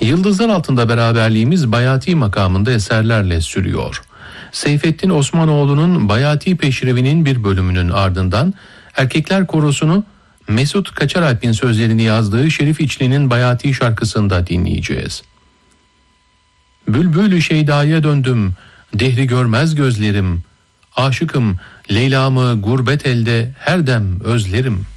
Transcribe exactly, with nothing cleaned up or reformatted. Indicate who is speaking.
Speaker 1: Yıldızlar altında beraberliğimiz Bayati makamında eserlerle sürüyor. Seyfettin Osmanoğlu'nun Bayati Peşrevi'nin bir bölümünün ardından Erkekler Korosu'nu Mesut Kaçaralp'in sözlerini yazdığı Şerif İçli'nin Bayati şarkısında dinleyeceğiz. Bülbül-ü şeydaya döndüm, dehri görmez gözlerim, aşıkım, Leyla'mı gurbet elde her dem özlerim.